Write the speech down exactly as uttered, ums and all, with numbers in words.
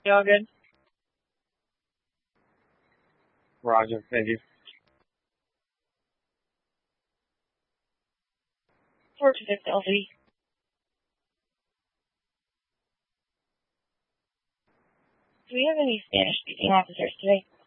You all good? Roger, thank you. four two six L C. Do we have any Spanish-speaking officers today?